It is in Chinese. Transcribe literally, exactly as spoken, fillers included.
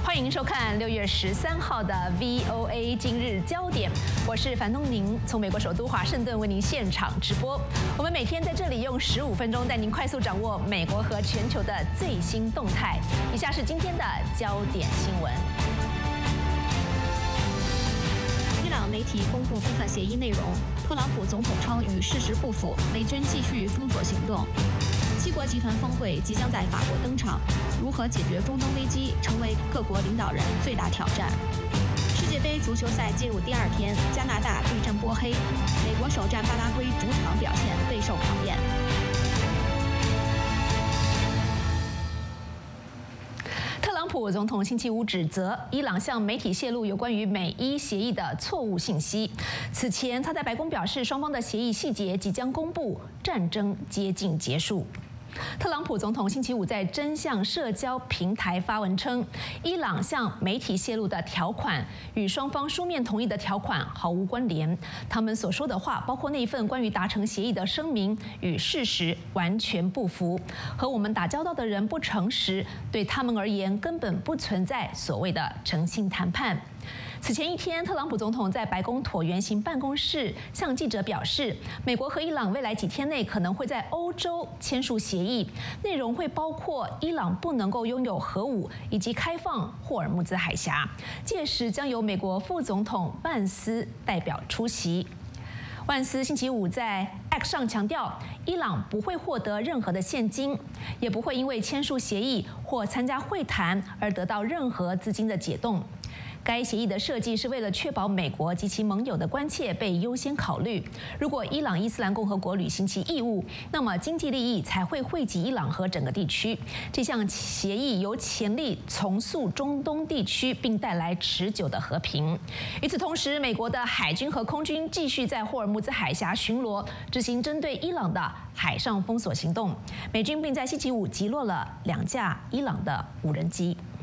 欢迎收看六月十三号的 V O A 今日焦点，我是樊东宁，从美国首都华盛顿为您现场直播。我们每天在这里用十五分钟带您快速掌握美国和全球的最新动态。以下是今天的焦点新闻。伊朗媒体公布部分协议内容，特朗普总统称与事实不符，美军继续封锁行动。七国集团峰会即将在法国登场，如何解决中东危机，成为各国领导人最大挑战。世界杯足球赛进入第二天，加拿大对阵波黑，美国首战巴拉圭主场表现备受考验。特朗普总统星期五指责伊朗向媒体泄露有关于美伊协议的错误信息。此前，他在白宫表示，双方的协议细节即将公布，战争接近结束。特朗普总统星期五在真相社交平台发文称，伊朗向媒体泄露的条款与双方书面同意的条款毫无关联，他们所说的话，包括那一份关于达成协议的声明，与事实完全不符，和我们打交道的人不诚实，对他们而言根本不存在所谓的诚信谈判。此前一天，特朗普总统在白宫椭圆形办公室向记者表示，美国和伊朗未来几天内可能会在欧洲签署协议，内容会包括伊朗不能够拥有核武以及开放霍尔木兹海峡。届时将由美国副总统万斯代表出席。万斯星期五在 X 上强调，伊朗不会获得任何的现金，也不会因为签署协议或参加会谈而得到任何资金的解冻。该协议的设计是为了确保美国及其盟友的关切被优先考虑。如果伊朗伊斯兰共和国履行其义务，那么经济利益才会惠及伊朗和整个地区。这项协议有潜力重塑中东地区，并带来持久的和平。与此同时，美国的海军和空军继续在霍尔木兹海峡巡逻，执行针对伊朗的海上封锁行动。美军并在星期五击落了两架伊朗的无人机。